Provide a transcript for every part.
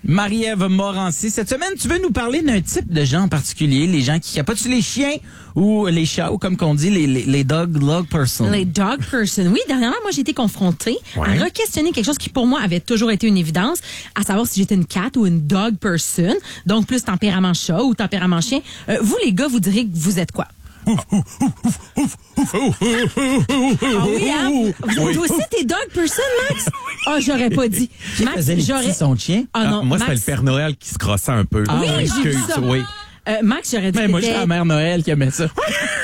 Marie-Ève Morancy. Cette semaine, tu veux nous parler d'un type de gens en particulier, les gens qui capotent sur les chiens ou les chats, ou comme qu'on dit, les dog person. Les dog person. Oui, dernièrement, moi, j'ai été confrontée à re-questionner quelque chose qui, pour moi, avait toujours été une évidence, à savoir si j'étais une cat ou une dog person, donc plus tempérament chat ou tempérament chien. Vous, les gars, vous direz que vous êtes quoi? Ah oui, hein? Vous aussi, t'es dog person, Max? Ah, j'aurais pas dit. Max, j'aurais... son chien? Moi, Max... c'était le Père Noël qui se crossait un peu. Oui, j'ai vu ça. Oui. Max, j'aurais dit. Mais moi, j'étais la mère Noël qui aimait ça.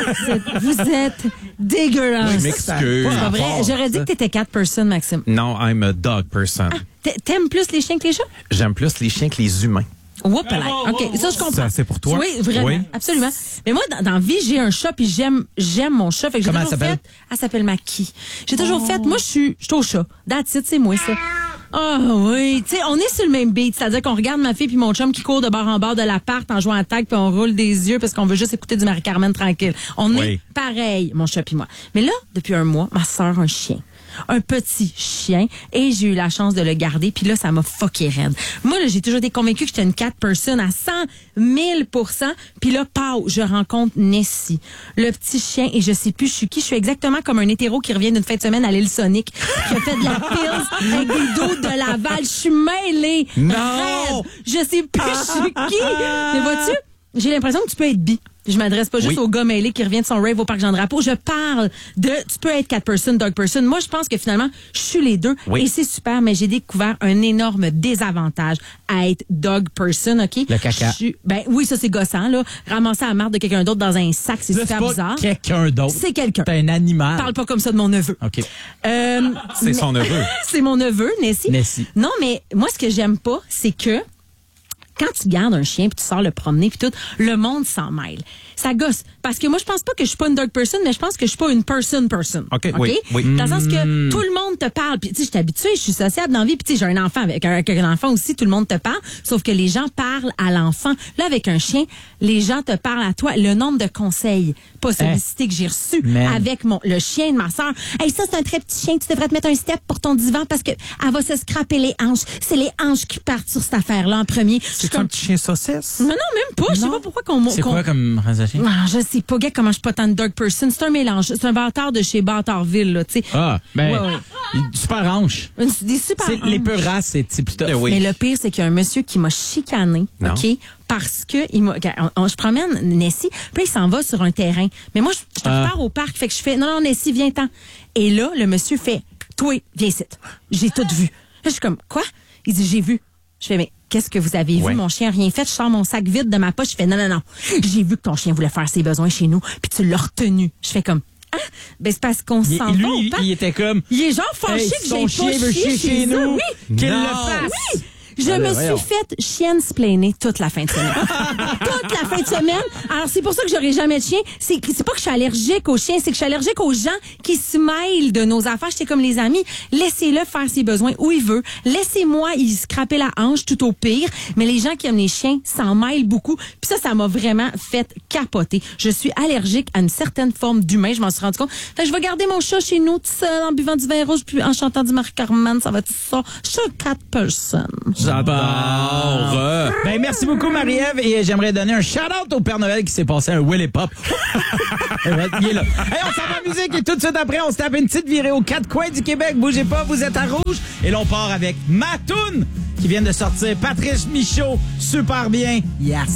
Vous êtes dégueulasse. Je m'excuse. C'est pas vrai. J'aurais dit que t'étais cat person, Maxime. Non, I'm a dog person. T'aimes plus les chiens que les chats? J'aime plus les chiens que les humains. Oups, OK, ça, je comprends. Ça, c'est pour toi? Oui, vraiment, oui. Absolument. Mais moi, dans la vie, j'ai un chat, puis j'aime mon chat. Fait que comment elle s'appelle? Elle s'appelle Maki. J'ai toujours fait, moi, je suis au chat. That's it, c'est moi, ça. Ah oui, tu sais, on est sur le même beat, c'est-à-dire qu'on regarde ma fille puis mon chum qui court de bord en bord de l'appart en jouant à tag puis on roule des yeux parce qu'on veut juste écouter du Marie-Carmen tranquille. On est pareil, mon chat puis moi. Mais là, depuis un mois, ma sœur a un chien. Un petit chien, et j'ai eu la chance de le garder, puis là, ça m'a fucké raide. Moi, là, j'ai toujours été convaincue que j'étais une cat person à 100 000%, puis là, pow, je rencontre Nessie, le petit chien, et je sais plus je suis qui. Je suis exactement comme un hétéro qui revient d'une fin de semaine à l'île Sonic, qui a fait de la pills avec des dos de Laval. Je suis mêlée. Non! Raide. Je sais plus je suis qui. Mais vois-tu, j'ai l'impression que tu peux être bi. Je m'adresse pas juste au gars mêlé qui revient de son rave au Parc Jean-Drapeau. Je parle de, tu peux être cat person, dog person. Moi, je pense que finalement, je suis les deux. Et c'est super, mais j'ai découvert un énorme désavantage à être dog person, OK? Le caca. Oui, ça, c'est gossant, là. Ramasser la marde de quelqu'un d'autre dans un sac, c'est super bizarre. Quelqu'un d'autre. C'est quelqu'un. C'est un animal. Parle pas comme ça de mon neveu. OK. C'est son neveu. C'est mon neveu, Nessie. Non, mais moi, ce que j'aime pas, c'est que quand tu gardes un chien puis tu sors le promener puis tout, le monde s'en mêle. Ça gosse. Parce que moi, je pense pas que je suis pas une dog person, mais je pense que je suis pas une person. OK? Oui. Dans le sens que tout le monde te parle. Puis, tu sais, je suis habituée, je suis sociable dans la vie. Puis, tu sais, j'ai un enfant. Avec un enfant aussi, tout le monde te parle. Sauf que les gens parlent à l'enfant. Là, avec un chien, les gens te parlent à toi. Le nombre de conseils pas sollicités que j'ai reçus avec le chien de ma sœur. Hey, ça, c'est un très petit chien. Tu devrais te mettre un step pour ton divan parce que elle va se scraper les hanches. C'est les hanches qui partent sur cette affaire-là en premier. C'est un petit chien saucisse? Non, même pas. Je sais pas pourquoi qu'on... C'est quoi comme race de chien? Non, je sais pas, gars, comment je suis pas tant de dog person. C'est un mélange. C'est un bâtard de chez Bâtardville, là, tu sais. Ah, super hanche. Des super hanches. Les pures races, c'est plutôt... Mais le pire, c'est qu'il y a un monsieur qui m'a chicané, OK? Parce que je promène Nessie, puis il s'en va sur un terrain. Mais moi, je repars au parc, fait que je fais, non, Nessie, viens-t'en. Et là, le monsieur fait, toi, viens ici. J'ai tout vu. Là, je suis comme, quoi? Il dit, j'ai vu. Je fais, mais qu'est-ce que vous avez vu? Mon chien n'a rien fait. Je sors mon sac vide de ma poche. Je fais, non. J'ai vu que ton chien voulait faire ses besoins chez nous, puis tu l'as retenu. Je fais comme, c'est parce qu'on s'en va au parc. Il était comme... Il est genre fâché que j'ai pas chien veut chier chez nous. Oui. Qu'il le fasse. Oui. Je me suis faite chienne-splainer toute la fin de semaine. Toute la fin de semaine. Alors, c'est pour ça que j'aurai jamais de chien. C'est pas que je suis allergique aux chiens, c'est que je suis allergique aux gens qui se mêlent de nos affaires. J'étais comme les amis. Laissez-le faire ses besoins où il veut. Laissez-moi y scraper la hanche tout au pire. Mais les gens qui aiment les chiens s'en mêlent beaucoup. Puis ça m'a vraiment fait capoter. Je suis allergique à une certaine forme d'humain. Je m'en suis rendu compte. Fait que je vais garder mon chat chez nous, tout seul, en buvant du vin rouge, puis en chantant du Marie-Carmen. Ça va être ça. Je suis cat person. J'adore. Merci beaucoup, Marie-Ève. Et j'aimerais donner un shout-out au Père Noël qui s'est passé un Willy Pop. Il est là. Hey, on s'en va en musique et tout de suite après, on se tape une petite virée aux quatre coins du Québec. Bougez pas, vous êtes à rouge. Et là, on part avec Matoun qui vient de sortir. Patrice Michaud, super bien. Yes.